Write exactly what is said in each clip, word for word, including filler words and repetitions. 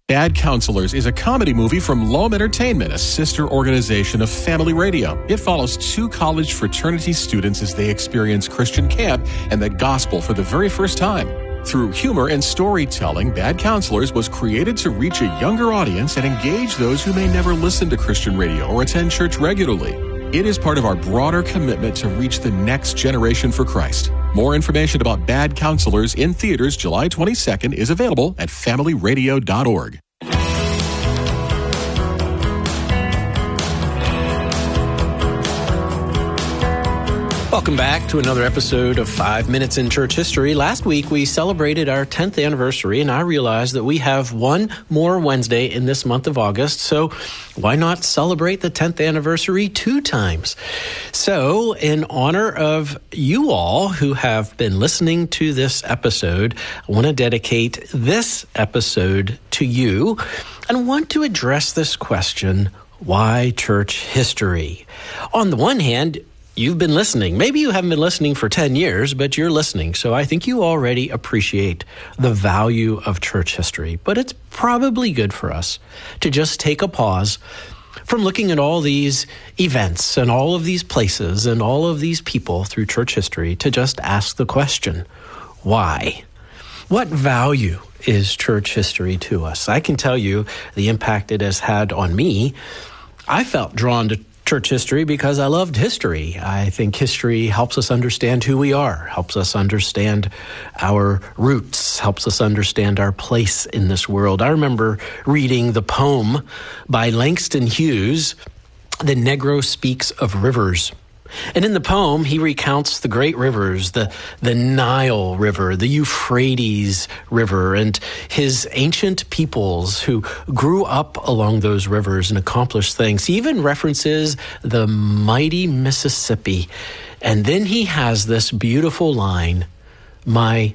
Bad Counselors is a comedy movie from Loam Entertainment, a sister organization of Family Radio. It follows two college fraternity students as they experience Christian camp and the gospel for the very first time. Through humor and storytelling, Bad Counselors was created to reach a younger audience and engage those who may never listen to Christian radio or attend church regularly. It is part of our broader commitment to reach the next generation for Christ. More information about Bad Counselors in theaters July twenty-second is available at family radio dot org. Welcome back to another episode of Five Minutes in Church History. Last week, we celebrated our tenth anniversary, and I realized that we have one more Wednesday in this month of August, so why not celebrate the tenth anniversary two times? So, in honor of you all who have been listening to this episode, I want to dedicate this episode to you and want to address this question, why church history? On the one hand, you've been listening. Maybe you haven't been listening for ten years, but you're listening. So I think you already appreciate the value of church history. But it's probably good for us to just take a pause from looking at all these events and all of these places and all of these people through church history to just ask the question, why? What value is church history to us? I can tell you the impact it has had on me. I felt drawn to church history because I loved history. I think history helps us understand who we are, helps us understand our roots, helps us understand our place in this world. I remember reading the poem by Langston Hughes, The Negro Speaks of Rivers. And in the poem, he recounts the great rivers, the, the Nile River, the Euphrates River, and his ancient peoples who grew up along those rivers and accomplished things. He even references the mighty Mississippi. And then he has this beautiful line, "My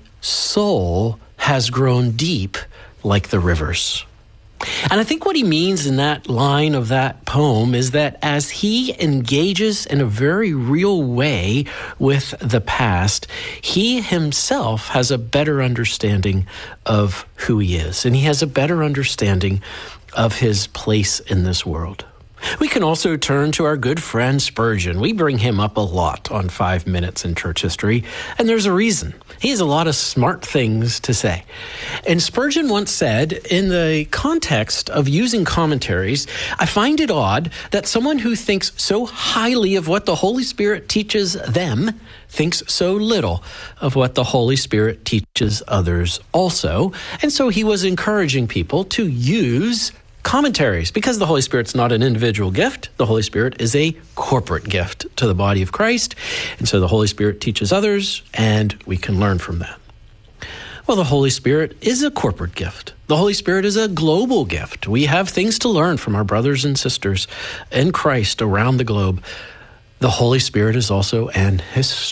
soul has grown deep like the rivers." And I think what he means in that line of that poem is that as he engages in a very real way with the past, he himself has a better understanding of who he is, and he has a better understanding of his place in this world. We can also turn to our good friend Spurgeon. We bring him up a lot on Five Minutes in Church History, and there's a reason. He has a lot of smart things to say. And Spurgeon once said, in the context of using commentaries, I find it odd that someone who thinks so highly of what the Holy Spirit teaches them thinks so little of what the Holy Spirit teaches others also. And so he was encouraging people to use commentaries, because the Holy Spirit's not an individual gift. The Holy Spirit is a corporate gift to the body of Christ. And so the Holy Spirit teaches others, and we can learn from that. Well, the Holy Spirit is a corporate gift. The Holy Spirit is a global gift. We have things to learn from our brothers and sisters in Christ around the globe. The Holy Spirit is also an historian.